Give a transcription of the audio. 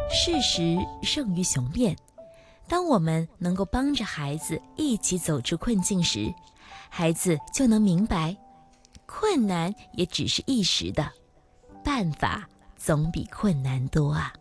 事实胜于雄辩。当我们能够帮着孩子一起走出困境时，孩子就能明白，困难也只是一时的，办法总比困难多啊。